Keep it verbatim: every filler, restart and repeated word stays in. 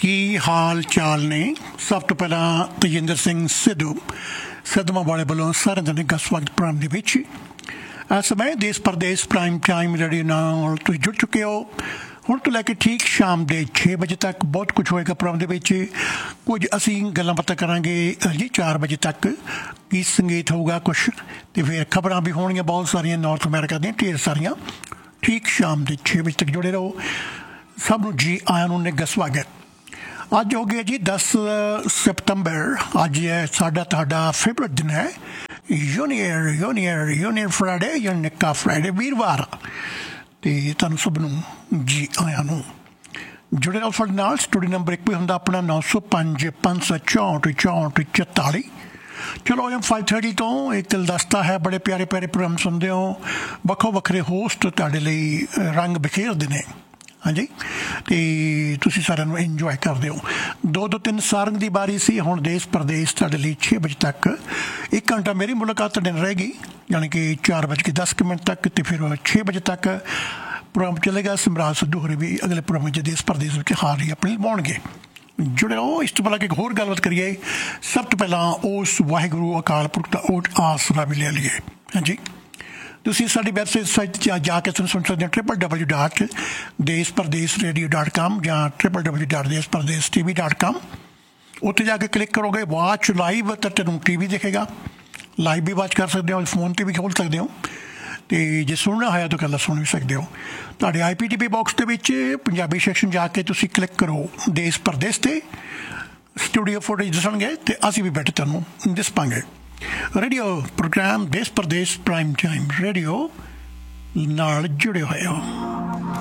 ਕੀ ਹਾਲ ਚਾਲ ਨੇ। ਸਭ ਤੋਂ ਪਹਿਲਾਂ ਤੇਜਿੰਦਰ ਸਿੰਘ ਸਿੱਧੂ ਸਿੱਧਵਾਂ ਵਾਲੇ ਵੱਲੋਂ ਸਾਰਿਆਂ ਦਾ ਨਿੱਘਾ ਸਵਾਗਤ ਪ੍ਰੋਗਰਾਮ ਦੇ ਵਿੱਚ। ਇਸ ਸਮੇਂ ਦੇਸ਼ ਪ੍ਰਦੇਸ਼ ਪ੍ਰਾਈਮ ਟਾਈਮ ਰੇਡੀਓ ਨਾਲ ਤੁਸੀਂ ਜੁੜ ਚੁੱਕੇ ਹੋ। ਹੁਣ ਤੋਂ ਲੈ ਕੇ ਠੀਕ ਸ਼ਾਮ ਦੇ ਛੇ ਵਜੇ ਤੱਕ ਬਹੁਤ ਕੁਝ ਹੋਏਗਾ ਪ੍ਰੋਗਰਾਮ ਦੇ ਵਿੱਚ। ਕੁਝ ਅਸੀਂ ਗੱਲਾਂ ਬਾਤਾਂ ਕਰਾਂਗੇ ਜੀ ਚਾਰ ਵਜੇ ਤੱਕ, ਗੀਤ ਸੰਗੀਤ ਹੋਊਗਾ ਕੁਛ, ਅਤੇ ਫਿਰ ਖਬਰਾਂ ਵੀ ਹੋਣਗੀਆਂ ਬਹੁਤ ਸਾਰੀਆਂ ਨਾਰਥ ਅਮਰੀਕਾ ਦੀਆਂ ਢੇਰ ਸਾਰੀਆਂ। ਠੀਕ ਸ਼ਾਮ ਦੇ ਛੇ ਵਜੇ ਤੱਕ ਜੁੜੇ ਰਹੋ। ਸਭ ਨੂੰ ਜੀ ਆਇਆਂ ਨੂੰ ਨਿੱਘਾ ਸਵਾਗਤ। ਅੱਜ ਹੋ ਗਿਆ ਜੀ ਦਸ ਸਤੰਬਰ। ਅੱਜ ਹੈ ਸਾਡਾ ਤੁਹਾਡਾ ਫੇਵਰਟ ਦਿਨ ਹੈ ਯੂਨੀਅਰ ਯੂਨੀਅਰ ਯੂਨੀਅਰ ਫਰਾਈਡੇ ਜਾਂ ਨਿੱਕਾ ਫਰਾਈਡੇ, ਵੀਰਵਾਰ। ਅਤੇ ਤੁਹਾਨੂੰ ਸਭ ਨੂੰ ਜੀ ਆਇਆਂ ਨੂੰ। ਜੁੜੇ ਰਹੋ ਸਾਡੇ ਨਾਲ। ਸਟੂਡੀਓ ਨੰਬਰ ਇੱਕ ਵੀ ਹੁੰਦਾ ਆਪਣਾ ਨੌ ਸੌ ਪੰਜ ਪੰਜ ਸੌ ਚੌਂਹਠ ਚੌਂਹਠ ਚੁਤਾਲੀ। ਚਲੋ ਐਮ ਫਾਈਵ ਥਰਟੀ ਤੋਂ ਇੱਕ ਦਸਤਾ ਹੈ। ਬੜੇ ਪਿਆਰੇ ਪਿਆਰੇ ਪ੍ਰੋਗਰਾਮ ਸੁਣਦੇ ਹੋ। ਵੱਖੋ ਵੱਖਰੇ ਹੋਸਟ ਤੁਹਾਡੇ ਲਈ ਰੰਗ ਬਿਖੇਰਦੇ ਨੇ। ਹਾਂਜੀ, ਅਤੇ ਤੁਸੀਂ ਸਾਰਿਆਂ ਨੂੰ ਇੰਜੋਏ ਕਰਦੇ ਹੋ। ਦੋ ਦੋ ਤਿੰਨ ਸਾਰੰਗ ਦੀ ਬਾਰੀ ਸੀ। ਹੁਣ ਦੇਸ਼ ਪ੍ਰਦੇਸ਼ ਤੁਹਾਡੇ ਲਈ ਛੇ ਵਜੇ ਤੱਕ ਇੱਕ ਘੰਟਾ ਮੇਰੀ ਮੁਲਾਕਾਤ ਤੁਹਾਡੇ ਨਾਲ ਰਹੇਗੀ, ਯਾਨੀ ਕਿ ਚਾਰ ਵੱਜ ਕੇ ਦਸ ਕੁ ਮਿੰਟ ਤੱਕ। ਅਤੇ ਫਿਰ ਛੇ ਵਜੇ ਤੱਕ ਪ੍ਰੋਗਰਾਮ ਚੱਲੇਗਾ। ਸਿਮਰਾਜ ਸਿੱਧੂ ਹੋਰੀ ਵੀ ਅਗਲੇ ਪ੍ਰੋਗਰਾਮ ਵਿੱਚ ਦੇਸ਼ ਪ੍ਰਦੇਸ਼ ਵਿੱਚ ਹਾਜ਼ਰੀ ਆਪਣੀ ਲਵਾਉਣਗੇ। ਜੁੜੇ ਰਹੋ। ਇਸ ਤੋਂ ਪਹਿਲਾਂ ਇੱਕ ਹੋਰ ਗੱਲਬਾਤ ਕਰੀਏ। ਸਭ ਤੋਂ ਪਹਿਲਾਂ ਉਸ ਵਾਹਿਗੁਰੂ ਅਕਾਲ ਪੁਰਖ ਦਾ ਓਟ ਆਸਰਾ ਵੀ ਲੈ ਲਈਏ। ਹਾਂਜੀ, ਤੁਸੀਂ ਸਾਡੀ ਵੈਬਸਾਈਟ ਸਾਈਟ 'ਚ ਜਾ ਕੇ ਸੁਣ ਸਕਦੇ ਹੋ ਟ੍ਰਿਪਲ ਡਬਲਯੂ ਡਾਟ ਦੇਸ਼ ਪ੍ਰਦੇਸ਼ ਰੇਡੀਓ ਡਾਟ ਕਾਮ ਜਾਂ ਟ੍ਰਿਪਲ ਡਬਲਯੂ ਡਾਟ ਦੇਸ਼ Pradesh T V dot com. ਉੱਥੇ ਜਾ ਕੇ ਕਲਿੱਕ ਕਰੋਗੇ ਵਾਚ ਲਾਈਵ, ਤਾਂ ਤੈਨੂੰ ਟੀ ਵੀ ਦਿਖੇਗਾ। ਲਾਈਵ ਵੀ ਵਾਚ ਕਰ ਸਕਦੇ ਹੋ, ਫੋਨ 'ਤੇ ਵੀ ਖੋਲ੍ਹ ਸਕਦੇ ਹੋ। ਅਤੇ ਜੇ ਸੁਣਨਾ ਹੋਇਆ ਤਾਂ ਗੱਲਾਂ ਸੁਣ ਵੀ ਸਕਦੇ ਹੋ। ਤੁਹਾਡੇ ਆਈ ਪੀ ਟੀ ਪੀ ਬਾਕਸ ਦੇ ਵਿੱਚ ਪੰਜਾਬੀ ਸੈਕਸ਼ਨ ਜਾ ਕੇ ਤੁਸੀਂ ਕਲਿੱਕ ਕਰੋ ਦੇਸ਼ ਪ੍ਰਦੇਸ਼ 'ਤੇ, ਸਟੂਡੀਓ ਫੁਟੇਜ ਦਿਸਣਗੇ ਅਤੇ ਅਸੀਂ ਵੀ ਬੈਠੇ ਤੁਹਾਨੂੰ ਦਿਸ ਪਾਂਗੇ। ਰੇਡੀਓ ਪ੍ਰੋਗਰਾਮ ਦੇਸ਼ ਪ੍ਰਦੇਸ਼ ਪ੍ਰਾਈਮ ਟਾਈਮ ਰੇਡੀਓ ਨਾਲ ਜੁੜੇ ਹੋਏ ਹੋ।